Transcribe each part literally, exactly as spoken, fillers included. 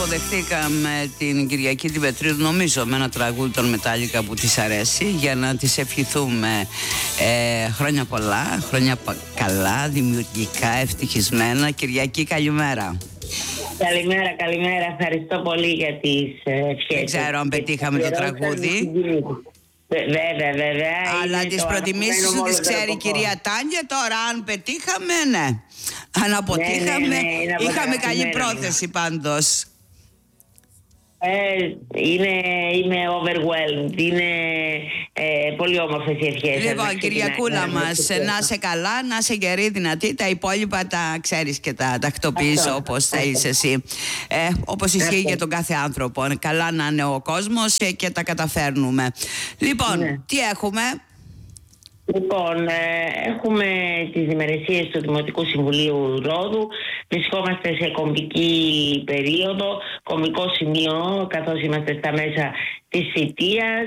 υποδεχτήκαμε την Κυριακή την Πετρίδου, νομίζω με ένα τραγούδι των Μετάλλικα που της αρέσει, για να της ευχηθούμε ε, χρόνια πολλά, χρόνια καλά, δημιουργικά, ευτυχισμένα. Κυριακή, καλημέρα. Καλημέρα, καλημέρα. Ευχαριστώ πολύ για τις ευχές. Δεν ξέρω αν πετύχαμε το τραγούδι. Βέβαια, βέβαια. Αλλά τις προτιμήσεις σου τις ξέρει η κυρία Τάνια. Τώρα αν πετύχαμε, ναι. Αν αποτύχαμε, ναι, ναι, ναι, είχαμε καλή πρόθεση πάντως. Ε, είναι, είμαι overwhelmed. Είναι ε, πολύ όμορφες οι ευχές. Λοιπόν, Κυριακούλα μας, να είσαι καλά, να είσαι γερή, δυνατή. Τα υπόλοιπα τα ξέρεις και τα τακτοποιείς όπως θέλεις εσύ. Ε, όπως ισχύει για τον κάθε άνθρωπο. Καλά να είναι ο κόσμος και τα καταφέρνουμε. Λοιπόν, ναι. Τι έχουμε? Λοιπόν, έχουμε τις ημερησίες του Δημοτικού Συμβουλίου Ρόδου. Βρισκόμαστε σε κομβική περίοδο, κομβικό σημείο, καθώς είμαστε στα μέσα της θητείας.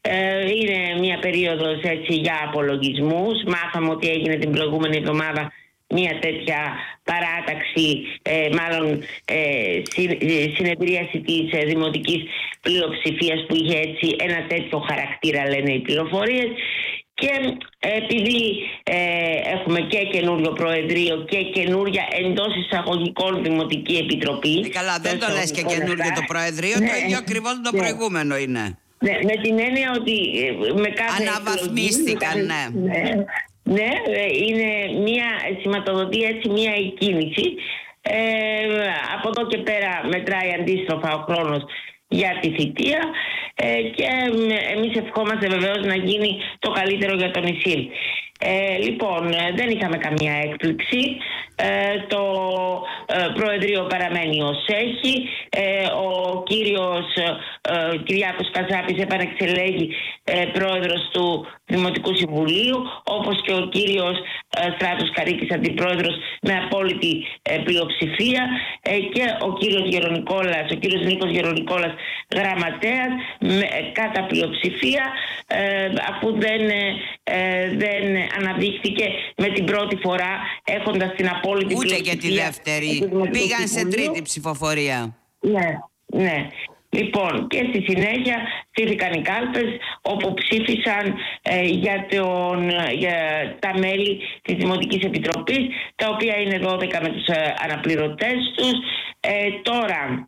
Είναι μια περίοδος έτσι για απολογισμούς. Μάθαμε ότι έγινε την προηγούμενη εβδομάδα μια τέτοια παράταξη, ε, μάλλον ε, συνεδρίαση της ε, δημοτικής πλειοψηφίας που είχε έτσι ένα τέτοιο χαρακτήρα, λένε οι πληροφορίες. Και επειδή ε, έχουμε και καινούριο Προεδρείο και καινούρια εντός εισαγωγικών Δημοτική Επιτροπή. Καλά, δεν το λες και καινούριο το Προεδρείο, ναι, το ίδιο ακριβώς το ναι. προηγούμενο είναι. Ναι, με την έννοια ότι με κάθε αναβαθμίστηκαν, εκλογή, ναι. ναι. Ναι, είναι μια, σηματοδοτεί έτσι μια εκκίνηση. Ε, από εδώ και πέρα μετράει αντίστροφα ο χρόνος για τη θητεία ε, και εμείς ευχόμαστε βεβαίως να γίνει το καλύτερο για το νησί. Ε, λοιπόν, δεν είχαμε καμία έκπληξη. Ε, το ε, Προεδρείο παραμένει ως έχει. Ε, ο κύριος ε, Κυριάκος Καζάπης επανεξελέγει ε, πρόεδρος του Δημοτικού Συμβουλίου, όπως και ο κύριος ε, Στράτος Καρίκης αντιπρόεδρος με απόλυτη ε, πλειοψηφία ε, και ο κύριος Γερονικόλας, ο κύριος Νίκος Γερονικόλας γραμματέας με, ε, κατά πλειοψηφία ε, αφού δεν, ε, δεν αναδείχθηκε με την πρώτη φορά έχοντας την απόλυτη ούτε πλειοψηφία. Ούτε και τη δεύτερη. Πήγαν σε τρίτη ψηφοφορία. Ναι, ναι. Λοιπόν, και στη συνέχεια ψήφηκαν οι κάλπες όπου ψήφισαν ε, για, τον, για τα μέλη της Δημοτικής Επιτροπής, τα οποία είναι δώδεκα με τους ε, αναπληρωτές τους. Ε, τώρα,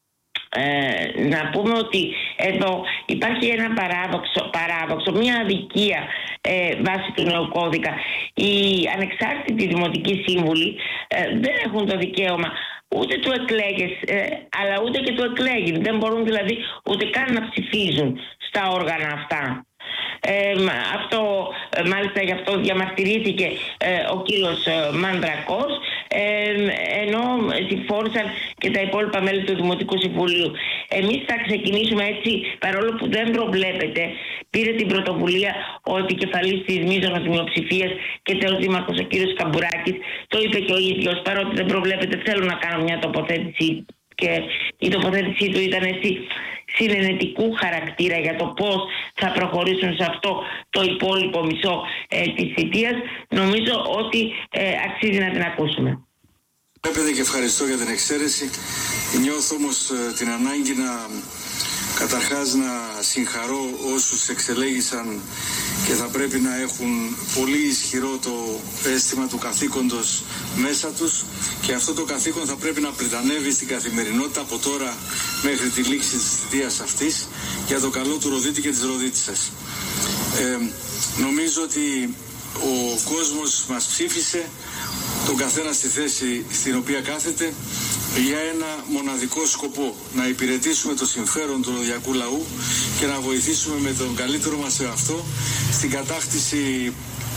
ε, να πούμε ότι εδώ υπάρχει ένα παράδοξο, παράδοξο μια αδικία ε, βάσει του νέου κώδικα. Οι ανεξάρτητοι δημοτικοί σύμβουλοι ε, δεν έχουν το δικαίωμα ούτε του εκλέγες, ε, αλλά ούτε και του εκλέγην. Δεν μπορούν δηλαδή ούτε καν να ψηφίζουν στα όργανα αυτά. Ε, αυτό, μάλιστα γι' αυτό διαμαρτυρήθηκε ε, ο κύριος ε, Μανδρακός, ε, ενώ συμφώνησαν και τα υπόλοιπα μέλη του Δημοτικού Συμβουλίου. Εμείς θα ξεκινήσουμε έτσι, παρόλο που δεν προβλέπεται, πήρε την πρωτοβουλία ο επικεφαλής της μείζωνος μειοψηφίας και τέλος δήμαρχος ο κύριος Καμπουράκης, το είπε και ο ίδιος, παρότι δεν προβλέπεται, θέλω να κάνω μια τοποθέτηση, και η τοποθέτησή του ήταν έτσι συνενετικού χαρακτήρα για το πώς θα προχωρήσουν σε αυτό το υπόλοιπο μισό ε, της θητείας. Νομίζω ότι ε, αξίζει να την ακούσουμε. Βλέπετε και ευχαριστώ για την εξαίρεση. Νιώθω όμως ε, την ανάγκη να καταρχάς να συγχαρώ όσους εξελέγησαν και θα πρέπει να έχουν πολύ ισχυρό το αίσθημα του καθήκοντος μέσα τους, και αυτό το καθήκον θα πρέπει να πριτανεύει στην καθημερινότητα από τώρα μέχρι τη λήξη της θητείας αυτής για το καλό του Ροδίτη και της Ροδίτισσας. Ε, νομίζω ότι ο κόσμος μας ψήφισε, τον καθένα στη θέση στην οποία κάθεται, για ένα μοναδικό σκοπό: να υπηρετήσουμε το συμφέρον του ροδιακού λαού και να βοηθήσουμε με τον καλύτερο μας εαυτό στην κατάκτηση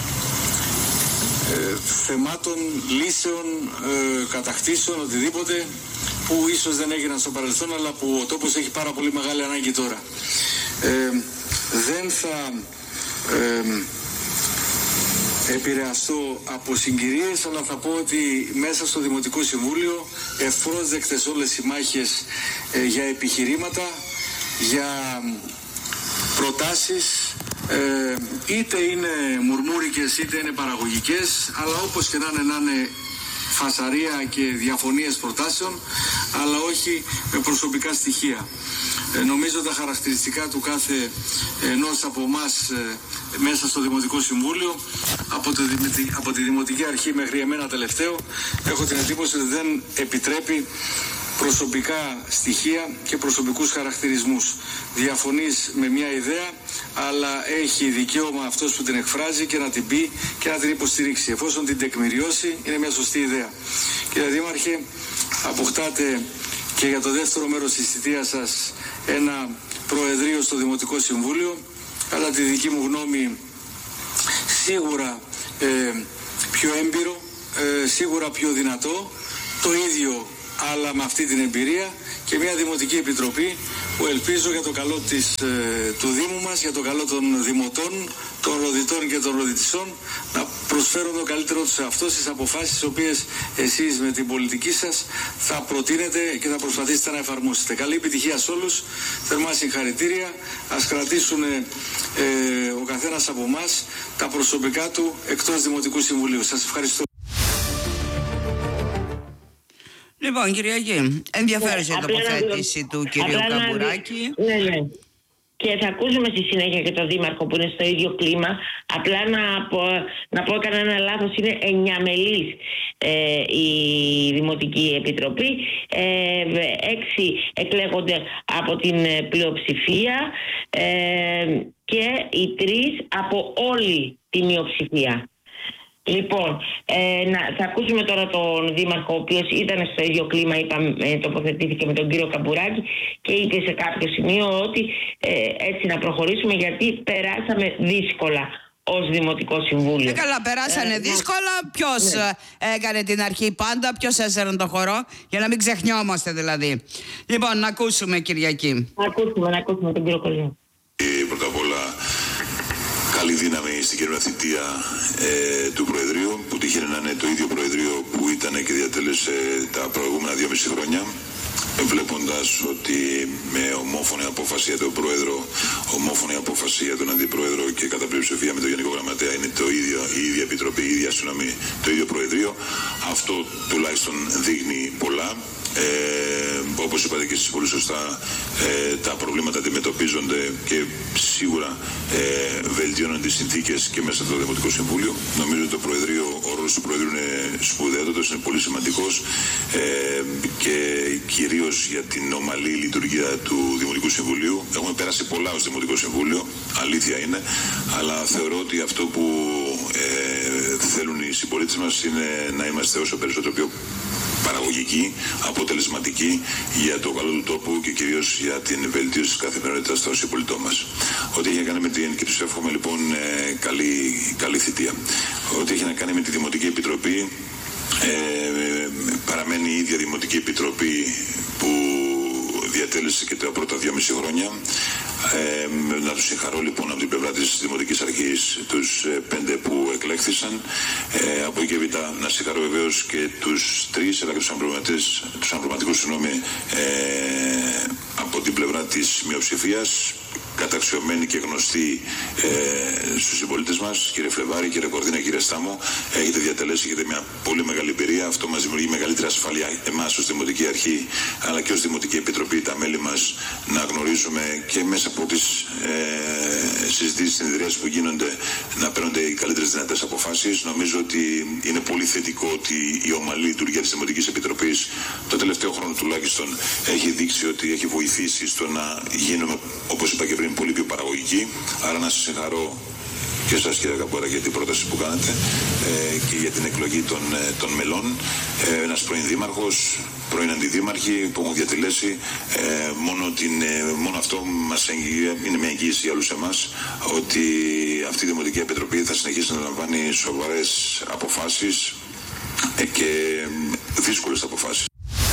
ε, θεμάτων, λύσεων, ε, κατακτήσεων, οτιδήποτε που ίσως δεν έγιναν στο παρελθόν, αλλά που ο τόπος έχει πάρα πολύ μεγάλη ανάγκη τώρα. Ε, δεν θα ε, επηρεαστώ από συγκυρίες, αλλά θα πω ότι μέσα στο Δημοτικό Συμβούλιο ευπρόσδεκτες όλες οι μάχες ε, για επιχειρήματα, για προτάσεις, ε, είτε είναι μουρμούρικες είτε είναι παραγωγικές, αλλά όπως και να είναι, να είναι φασαρία και διαφωνίες προτάσεων, αλλά όχι με προσωπικά στοιχεία. Ε, νομίζω τα χαρακτηριστικά του κάθε ενός από εμάς ε, μέσα στο Δημοτικό Συμβούλιο, από, το, από τη Δημοτική Αρχή μέχρι εμένα τελευταίο, έχω την εντύπωση ότι δεν επιτρέπει προσωπικά στοιχεία και προσωπικούς χαρακτηρισμούς. Διαφωνείς με μια ιδέα, αλλά έχει δικαίωμα αυτός που την εκφράζει και να την πει και να την υποστηρίξει. Εφόσον την τεκμηριώσει, είναι μια σωστή ιδέα. Κύριε Δήμαρχε, αποκτάτε και για το δεύτερο μέρος της θητείας σας ένα προεδρείο στο Δημοτικό Συμβούλιο. Κατά τη δική μου γνώμη, σίγουρα ε, πιο έμπειρο, ε, σίγουρα πιο δυνατό, το ίδιο αλλά με αυτή την εμπειρία, και μια Δημοτική Επιτροπή που ελπίζω για το καλό της, ε, του Δήμου μας, για το καλό των δημοτών, των ροδιτών και των ροδιτισσών, να προσφέρουν το καλύτερο τους σε αυτό στις αποφάσεις τις οποίες εσείς με την πολιτική σας θα προτείνετε και θα προσπαθήσετε να εφαρμόσετε. Καλή επιτυχία σε όλους, θερμά συγχαρητήρια. Ας κρατήσουν ε, ο καθένας από εμάς τα προσωπικά του εκτός Δημοτικού Συμβουλίου. Σας ευχαριστώ. Λοιπόν, Κυριακή, ενδιαφέρουσα η τοποθέτηση του κυρίου Καμπουράκη. Ναι, ναι. Και θα ακούσουμε στη συνέχεια και τον Δήμαρχο που είναι στο ίδιο κλίμα. Απλά να πω, να πω κανένα λάθος, είναι εννιαμελής ε, η Δημοτική Επιτροπή. Ε, έξι εκλέγονται από την πλειοψηφία ε, και οι τρεις από όλη τη μειοψηφία. Λοιπόν, ε, να, θα ακούσουμε τώρα τον Δήμαρχο, ο οποίος ήταν στο ίδιο κλίμα, είπαμε, ε, τοποθετήθηκε με τον κύριο Καμπουράκη και είπε σε κάποιο σημείο ότι ε, έτσι να προχωρήσουμε, γιατί περάσαμε δύσκολα ως Δημοτικό Συμβούλιο. Ε, καλά, περάσανε ε, δύσκολα. Ποιος ναι. έκανε την αρχή πάντα, ποιος έσαιρνε το χορό, για να μην ξεχνιόμαστε δηλαδή. Λοιπόν, να ακούσουμε, Κυριακή. Να ακούσουμε, να ακούσουμε τον κύριο Κολλή. Ε, πρώτα απ' όλα, καλή δύναμη στην καινούργια θητεία ε, του Προεδρείου, που τύχαινε να είναι το ίδιο Προεδρείο που ήταν και διατέλεσε τα προηγούμενα δυόμιση χρόνια, βλέποντας ότι με ομόφωνη απόφαση για τον Πρόεδρο, ομόφωνη απόφαση για τον Αντιπρόεδρο και κατά πλειοψηφία με τον Γενικό Γραμματέα είναι το ίδιο, η ίδια Επιτροπή, η ίδια συνομή, το ίδιο Προεδρείο. Αυτό τουλάχιστον δείχνει πολλά. Ε, όπως είπατε και εσείς πολύ σωστά, ε, τα προβλήματα αντιμετωπίζονται και σίγουρα ε, βελτιώνουν τις συνθήκες και μέσα στο Δημοτικό Συμβούλιο. Νομίζω ότι το Προεδρείο, ο ρόλος του Προεδρείου είναι σπουδαίος, είναι πολύ σημαντικός ε, και κυρίως για την ομαλή λειτουργία του Δημοτικού Συμβουλίου. Έχουμε περάσει πολλά ως Δημοτικό Συμβούλιο, αλήθεια είναι, αλλά θεωρώ ότι αυτό που ε, θέλουν οι συμπολίτες μας είναι να είμαστε όσο περισσότερο πιο παραγωγική, αποτελεσματική για το καλό του τόπου και κυρίως για την βελτίωση της καθημερινότητας των συμπολιτών μας. Ό,τι έχει να κάνει με την, και τους εύχομαι λοιπόν καλή, καλή θητεία. Ό,τι έχει να κάνει με τη Δημοτική Επιτροπή, ε, παραμένει η ίδια Δημοτική Επιτροπή που διατέλεσε και τα πρώτα δυόμιση χρόνια. Ε, να τους συγχαρώ λοιπόν από την πλευρά της Δημοτικής Αρχής τους ε, πέντε που εκλέχθησαν. Ε, από εκεί και έπειτα να συγχαρώ βεβαίως και τους τρεις αλλά και τους αμπληρωματικούς, τους αμπληρωματικούς συγγνώμη, ε, από την πλευρά της μειοψηφίας, καταξιωμένοι και γνωστοί ε, στους συμπολίτες μας, κύριε Φλεβάρη, κύριε Κορδίνα, κύριε Στάμο. Έχετε διατελέσει, έχετε μια πολύ μεγάλη εμπειρία. Αυτό μας δημιουργεί μεγαλύτερη ασφαλεία εμάς ως Δημοτική Αρχή, αλλά και ως Δημοτική Επιτροπή, τα μέλη μας, να γνωρίζουμε και μέσα από τις ε, συζητήσεις, συνεδριάσεις που γίνονται, να παίρνονται οι καλύτερες δυνατές αποφάσεις. Νομίζω ότι είναι πολύ θετικό ότι η ομαλή λειτουργία της Δημοτικής Επιτροπής το τελευταίο χρόνο τουλάχιστον έχει δείξει ότι έχει βοηθήσει στο να γίνουμε, όπως είπα και πριν, πολύ πιο παραγωγική. Άρα να σας συγχαρώ και εσάς κύριε Καμπούρα για την πρόταση που κάνετε ε, και για την εκλογή των, ε, των μελών. Ε, ένας πρώην δήμαρχος, πρώην αντιδήμαρχοι που έχουν διατελέσει, ε, μόνο, την, ε, μόνο αυτό μας εγγυεί, είναι μια εγγύηση για όλους εμάς ότι αυτή η Δημοτική Επιτροπή θα συνεχίσει να λαμβάνει σοβαρές αποφάσεις ε, και δύσκολες αποφάσεις.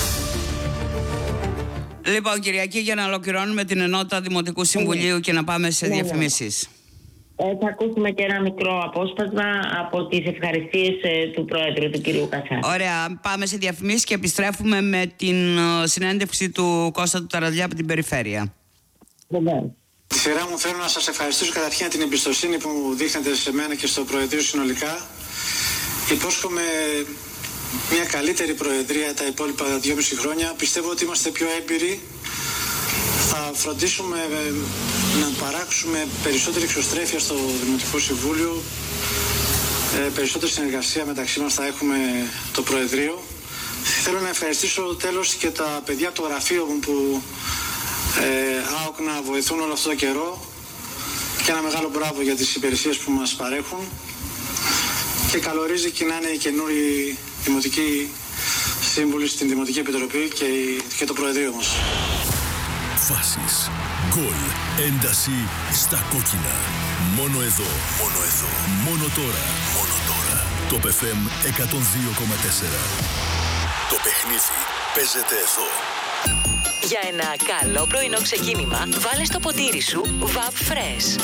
Λοιπόν, Κυριακή, για να ολοκληρώνουμε την ενότητα Δημοτικού Συμβουλίου ναι. και να πάμε σε ναι, διαφημίσεις. Ε, θα ακούσουμε και ένα μικρό απόσπασμα από τις ευχαριστίες ε, του Πρόεδρου, του κυρίου Κατσά. Ωραία, πάμε σε διαφημίσεις και επιστρέφουμε με την uh, συνέντευξη του Κώστα του Ταραδιά από την Περιφέρεια. Βεβαίως. Τη σειρά μου θέλω να σας ευχαριστήσω καταρχήν την εμπιστοσύνη που δείχνετε σε μένα και στο Προεδρείο συνολικά. Υπόσχομαι μια καλύτερη προεδρία τα υπόλοιπα δυόμιση χρόνια. Πιστεύω ότι είμαστε πιο έμπειροι. Θα φροντίσουμε να παράξουμε περισσότερη εξωστρέφεια στο Δημοτικό Συμβούλιο. Περισσότερη συνεργασία μεταξύ μας θα έχουμε το Προεδρείο. Θέλω να ευχαριστήσω τέλος και τα παιδιά από το γραφείο μου που ε, ΑΟΚ να βοηθούν όλο αυτό το καιρό και ένα μεγάλο μπράβο για τις υπηρεσίες που μας παρέχουν και καλορίζει και να είναι οι καινούριοι δημοτικοί σύμβουλοι στην Δημοτική Επιτροπή και, και το Προεδρείο μας. Φάσεις, γκολ, ένταση στα κόκκινα. Μόνο εδώ, μόνο εδώ, μόνο τώρα, μόνο τώρα. Το Π Φ Εμ εκατόν δύο κόμμα τέσσερα. Το παιχνίδι παίζεται εδώ. Για ένα καλό πρωινό ξεκίνημα, βάλε στο ποτήρι σου Vap Fresh.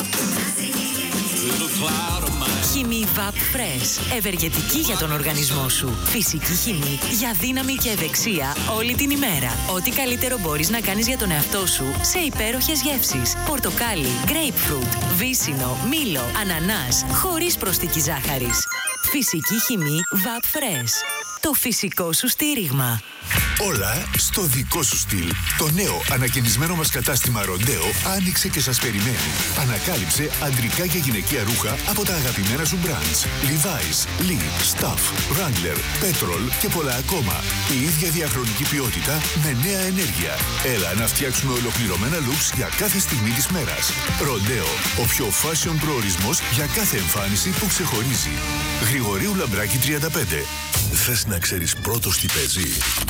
Χυμή Vap Fresh. Ευεργετική για τον οργανισμό σου. Φυσική χυμή για δύναμη και ευεξία όλη την ημέρα. Ό,τι καλύτερο μπορείς να κάνεις για τον εαυτό σου σε υπέροχες γεύσεις. Πορτοκάλι, grapefruit, βύσσινο, μήλο, ανανάς, χωρίς προσθήκη ζάχαρης. Φυσική χυμή Vap Fresh. Το φυσικό σου στήριγμα. Όλα στο δικό σου στυλ. Το νέο ανακαινισμένο μας κατάστημα Ροντέο άνοιξε και σας περιμένει. Ανακάλυψε αντρικά και γυναικεία ρούχα από τα αγαπημένα σου brands. Levi's, Lee, Stuff, Wrangler, Petrol και πολλά ακόμα. Η ίδια διαχρονική ποιότητα με νέα ενέργεια. Έλα να φτιάξουμε ολοκληρωμένα looks για κάθε στιγμή της μέρας. Ροντέο, ο πιο fashion προορισμός για κάθε εμφάνιση που ξεχωρίζει. Γρηγορίου Λαμπράκη τριάντα πέντε. Θες να ξέρεις πρώτος τι παίζει?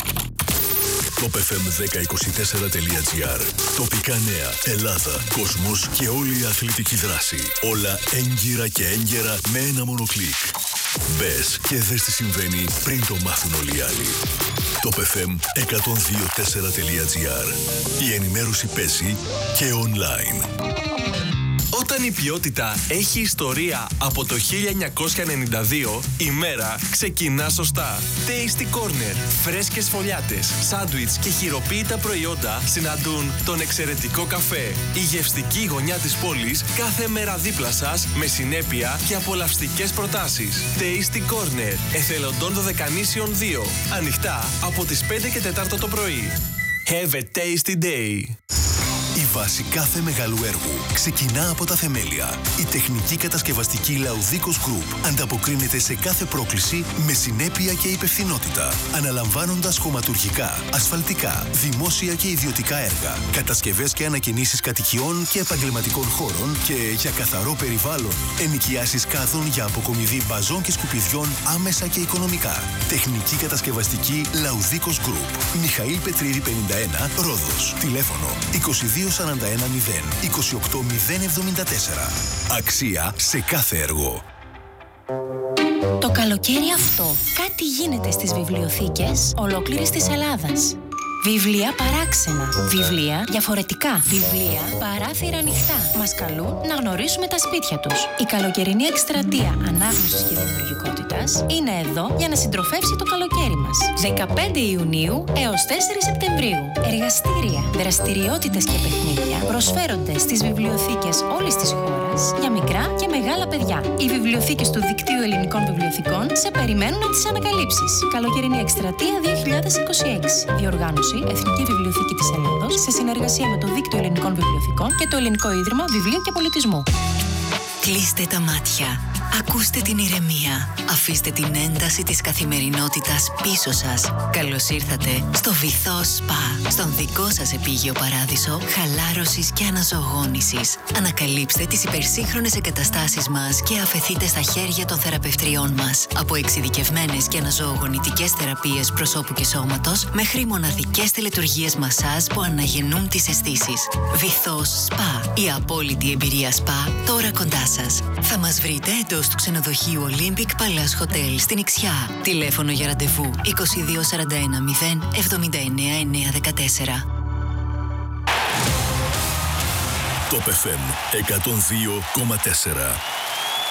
Το π φ εμ δέκα είκοσι τέσσερα τελεία τζι άρ. Τοπικά νέα, Ελλάδα, κόσμος και όλη η αθλητική δράση. Όλα έγκυρα και έγκαιρα με ένα μόνο κλικ. Μπες και δες τι συμβαίνει πριν το μάθουν όλοι οι άλλοι. Το π φ εμ εκατόν δύο τέσσερα τελεία τζι άρ. Η ενημέρωση παίζει και online. Όταν η ποιότητα έχει ιστορία από το χίλια εννιακόσια ενενήντα δύο, η μέρα ξεκινά σωστά. Tasty Corner, φρέσκες φωλιάτες, σάντουιτς και χειροποίητα προϊόντα συναντούν τον εξαιρετικό καφέ. Η γευστική γωνιά της πόλης κάθε μέρα δίπλα σας με συνέπεια και απολαυστικές προτάσεις. Tasty Corner, εθελοντών Δωδεκανήσιων δύο. Ανοιχτά από τις πέντε και τέσσερα το πρωί. Have a tasty day. Η βάση κάθε μεγάλου έργου ξεκινά από τα θεμέλια. Η τεχνική κατασκευαστική Laudikos Group ανταποκρίνεται σε κάθε πρόκληση με συνέπεια και υπευθυνότητα, αναλαμβάνοντας χωματουργικά, ασφαλτικά, δημόσια και ιδιωτικά έργα, κατασκευές και ανακαινήσεις κατοικιών και επαγγελματικών χώρων και για καθαρό περιβάλλον, ενοικιάσεις κάδων για αποκομιδή μπαζών και σκουπιδιών άμεσα και οικονομικά. Τεχνική κατασκευαστική Laudikos Group. Μιχαήλ Πετρίδη πενήντα ένα, Ρόδος. Τηλέφωνο είκοσι δύο σαράντα ένα μηδέν είκοσι οκτώ μηδέν εβδομήντα τέσσερα. Αξία σε κάθε έργο. Το καλοκαίρι αυτό κάτι γίνεται στις βιβλιοθήκες ολόκληρης της Ελλάδας. Βιβλία παράξενα, βιβλία διαφορετικά, βιβλία παράθυρα ανοιχτά. Μας καλούν να γνωρίσουμε τα σπίτια τους. Η καλοκαιρινή εκστρατεία ανάγνωσης και δημιουργικότητας είναι εδώ για να συντροφεύσει το καλοκαίρι μας. δεκαπέντε Ιουνίου έως τέσσερις Σεπτεμβρίου. Εργαστήρια, δραστηριότητες και παιχνίδια προσφέρονται στις βιβλιοθήκες όλης της χώρας για μικρά και μεγάλα παιδιά. Οι βιβλιοθήκες του Δικτύου Ελληνικών Βιβλιοθηκών σε περιμένουν να τις ανακαλύψεις. Καλοκαιρινή εκστρατεία δύο χιλιάδες είκοσι έξι. Διοργάνωση Εθνική Βιβλιοθήκη της Ελλάδος σε συνεργασία με το Δίκτυο Ελληνικών Βιβλιοθηκών και το Ελληνικό Ίδρυμα Βιβλίου και Πολιτισμού. Κλείστε τα μάτια. Ακούστε την ηρεμία. Αφήστε την ένταση της καθημερινότητας πίσω σας. Καλώς ήρθατε στο Βυθό Σπα, στον δικό σας επίγειο παράδεισο χαλάρωσης και αναζωογόνησης. Ανακαλύψτε τις υπερσύγχρονες εγκαταστάσεις μας και αφεθείτε στα χέρια των θεραπευτριών μας. Από εξειδικευμένες και αναζωογονητικές θεραπείες προσώπου και σώματος μέχρι μοναδικές τελετουργίες μασάζ που αναγεννούν τις αισθήσεις. Βυθό Σπα, η απόλυτη εμπειρία σπα τώρα κοντά σας. Θα μας βρείτε εντός του ξενοδοχείου Olympic Palace Hotel στην Ιξιά. Τηλέφωνο για ραντεβού είκοσι δύο σαράντα ένα μηδέν εβδομήντα εννέα εννιακόσια δεκατέσσερα. Το Π Φ Εμ εκατόν δύο κόμμα τέσσερα.